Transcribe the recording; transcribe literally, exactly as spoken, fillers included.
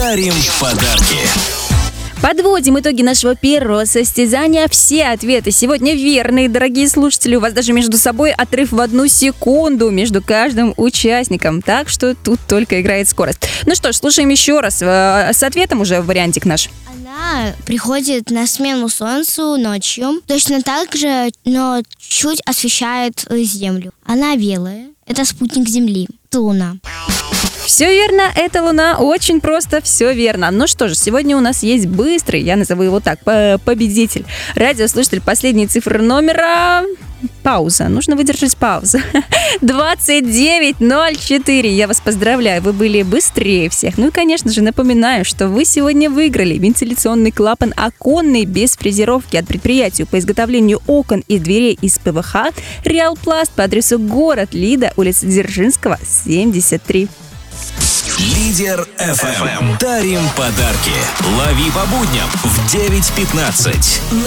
дарим подарки. Подводим итоги нашего первого состязания. Все ответы сегодня верные, дорогие слушатели. У вас даже между собой отрыв в одну секунду между каждым участником. Так что тут только играет скорость. Ну что ж, слушаем еще раз. С ответом уже вариантик наш. Она приходит на смену Солнцу ночью. Точно так же, но чуть освещает Землю. Она белая. Это спутник Земли. Это Луна. Все верно, это Луна, очень просто, все верно. Ну что же, сегодня у нас есть быстрый, я назову его так, победитель. Радиослушатель, последние цифры номера... Пауза, нужно выдержать паузу. двадцать девять ноль четыре. Я вас поздравляю, вы были быстрее всех. Ну и, конечно же, напоминаю, что вы сегодня выиграли вентиляционный клапан оконный без фрезеровки от предприятия по изготовлению окон и дверей из ПВХ «Реалпласт» по адресу город Лида, улица Дзержинского, семьдесят три. Лидер эф эм. Дарим подарки. Лови по будням в девять пятнадцать.